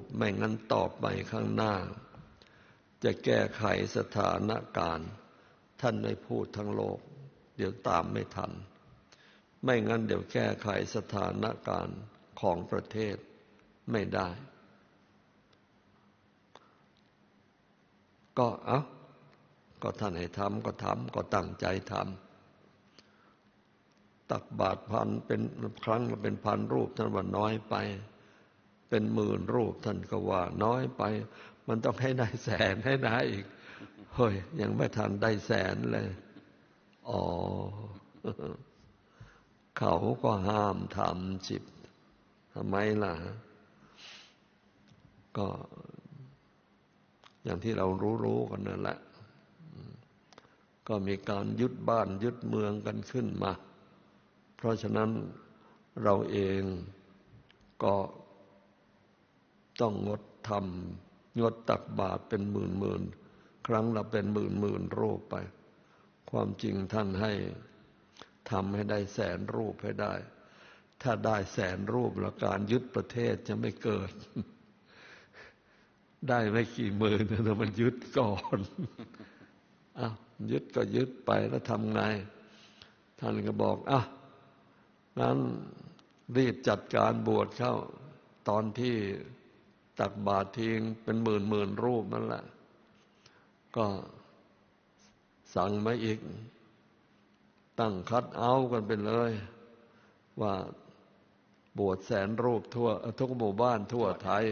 ไม่งั้นต่อไปข้างหน้าจะแก้ไขสถานการณ์ท่านไม่พูดทั้งโลกเดี๋ยวตามไม่ทันไม่งั้นเดี๋ยวแก้ไขสถานการณ์ของประเทศไม่ได้ก็ก็ท่านให้ทำก็ทำก็ตั้งใจทำตักบาตรพันเป็นครั้งละเป็นพันรูปท่านว่าน้อยไปเป็นหมื่นรูปท่านก็ว่าน้อยไปมันต้องให้ได้แสนให้ได้อีกเฮ้ยยังไม่ทันได้แสนเลยอ๋อเขาก็ห้ามทำจิตทำไมล่ะก็อย่างที่เรารู้กันนั่นแหละก็มีการยึดบ้านยึดเมืองกันขึ้นมาเพราะฉะนั้นเราเองก็ต้องงดทำงดตักบาตรเป็นหมื่นครั้งละเป็นหมื่นรูปไปความจริงท่านให้ทำให้ได้แสนรูปให้ได้ถ้าได้แสนรูปแล้วการยึดประเทศจะไม่เกิดได้ไม่กี่หมื่นแต่มันยึดก่อนยึดก็ยึดไปแล้วทำไงท่านก็บอกงั้นรีบจัดการบวชเข้าตอนที่ตักบาตรทิ้งเป็นหมื่นรูปนั่นแหละก็สั่งมาอีกตั้งคัดเอากันไปเลยว่าบวชแสนรูปทั่วทุกหมู่บ้านทั่วไทย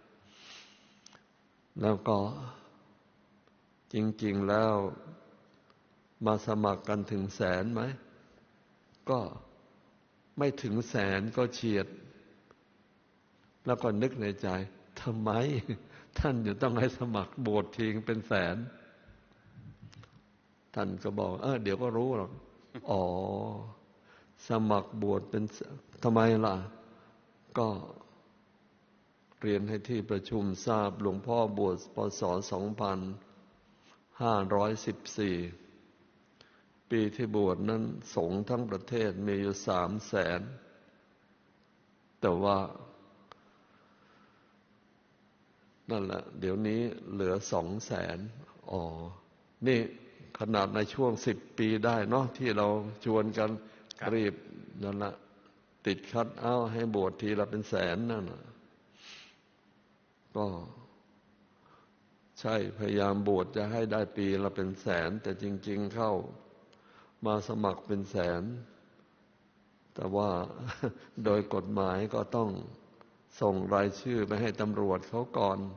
แล้วก็จริงๆแล้วมาสมัครกันถึงแสนไหมก็ไม่ถึงแสนก็เฉียดแล้วก็นึกในใจทำไมท่านอยู่ต้องให้สมัครบวชทิ้งเป็นแสนท่านก็บอกเดี๋ยวก็รู้หรอกสมัครบวชเป็นทำไมล่ะก็เรียนให้ที่ประชุมทราบหลวงพ่อบวชพ.ศ. 2514ปีที่บวชนั้นสงฆ์ทั้งประเทศมีอยู่300,000แต่ว่านั่นแหละเดี๋ยวนี้เหลือ200,000นี่ขนาดในช่วง10 ปีได้เนาะที่เราชวนกันรีบนั่นแหละติดคัดเอาให้บวชทีละเป็นแสนนั่นน่ะก็ใช่พยายามบวชจะให้ได้ปีละเป็นแสนแต่จริงๆเข้ามาสมัครเป็นแสนแต่ว่าโดยกฎหมายก็ต้องส่งรายชื่อไปให้ตำรวจเขาก่อน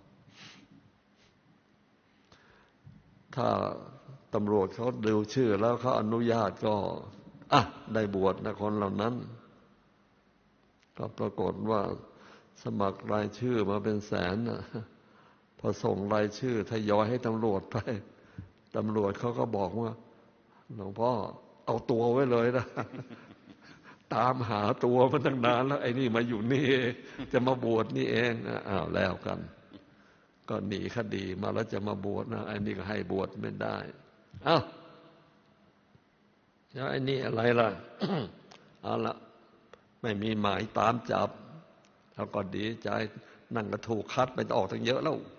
ถ้าตำรวจเขาดูชื่อแล้วเขาอนุญาตก็ได้บวชนะคนเหล่านั้นก็ปรากฏว่าสมัครรายชื่อมาเป็นแสนพอส่งรายชื่อทยอยให้ตำรวจไปตำรวจเขาก็บอกว่าหลวงพ่อเอาตัวไว้เลยนะตามหาตัวมาตั้งนานแล้วไอ้นี่มาอยู่นี่จะมาบวชนี่เองแล้วกันก็หนีคดีมาแล้วจะมาบวชนะไอ้นี่ก็ให้บวชไม่ได้แล้วไอ้นี่อะไรล่ะ เอาละไม่มีหมายตามจับแล้วก็ดีใจนั่งก็ถูกคัดไปออกตั้งเยอะแล้ว